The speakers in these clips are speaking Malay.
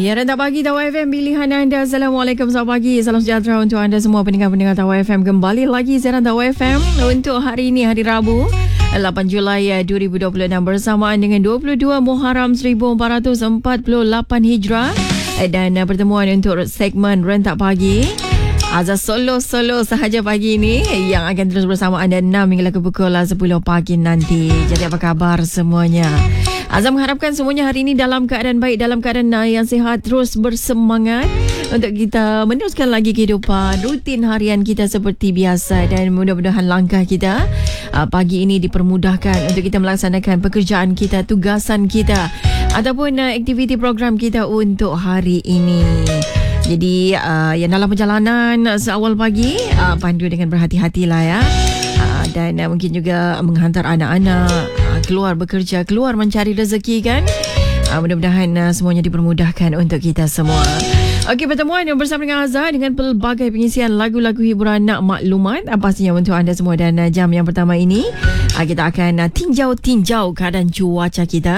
Ya, rentak pagi Tawar FM pilihan anda. Assalamualaikum, selamat pagi. Salam sejahtera untuk anda semua pendengar-pendengar Tawar FM. Kembali lagi siaran Tawar FM untuk hari ini, hari Rabu 8 Julai 2026 bersamaan dengan 22 Muharram 1448 Hijrah. Dan pertemuan untuk segmen rentak pagi Azhar solo sahaja pagi ini yang akan terus bersama anda 6 hingga ke pukul 10 pagi nanti. Jadi apa khabar semuanya? Azhar mengharapkan semuanya hari ini dalam keadaan baik, dalam keadaan yang sihat, terus bersemangat untuk kita meneruskan lagi kehidupan rutin harian kita seperti biasa. Dan mudah-mudahan langkah kita pagi ini dipermudahkan untuk kita melaksanakan pekerjaan kita, tugasan kita ataupun aktiviti program kita untuk hari ini. Jadi yang dalam perjalanan seawal pagi pandu dengan berhati-hatilah ya. Dan mungkin juga menghantar anak-anak keluar bekerja, keluar mencari rezeki kan. Mudah-mudahan semuanya dipermudahkan untuk kita semua. Okey, pertemuan yang bersama dengan Azhar dengan pelbagai pengisian lagu-lagu hiburan nak maklumat pastinya untuk anda semua. Dan jam yang pertama ini kita akan tinjau keadaan cuaca kita.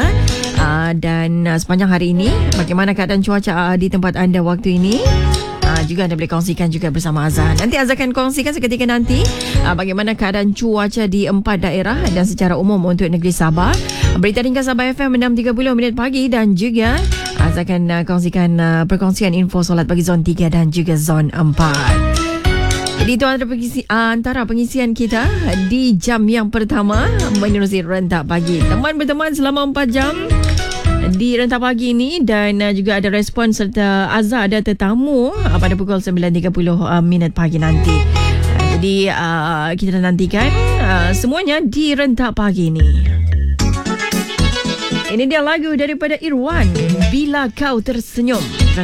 Dan sepanjang hari ini bagaimana keadaan cuaca di tempat anda waktu ini juga anda boleh kongsikan juga bersama Azhar. Nanti Azhar akan kongsikan seketika nanti bagaimana keadaan cuaca di 4 daerah dan secara umum untuk negeri Sabah. Berita ringkas Sabah FM 6.30 minit pagi dan juga Azhar akan kongsikan perkongsian info solat bagi zon 3 dan juga zon 4. Jadi itu antara pengisian kita di jam yang pertama menerusi rentak pagi. Teman berteman selama 4 jam di rentak pagi ini dan juga ada respon serta Azhar ada tetamu pada pukul 9.30 minit pagi nanti. Jadi kita nantikan semuanya di rentak pagi ini. Ini dia lagu daripada Irwan, Bila Kau Tersenyum.